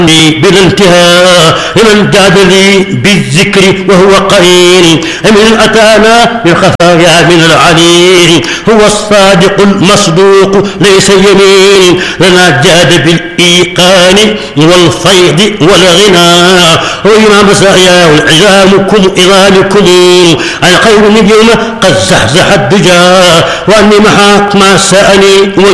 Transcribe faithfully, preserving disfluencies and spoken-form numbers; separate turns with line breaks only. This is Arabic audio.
بلا انتهاء لمن جاد لي بالذكر وهو قرين من أتانا بالخفايا من العليل هو الصادق المصدوق ليس يمين لنا جاد بالإيقان والفيض والغنى وإمام مسايا والعزامكم إظامكم الخير من يوم قد زحزح الدجى وأني محاك ما سأني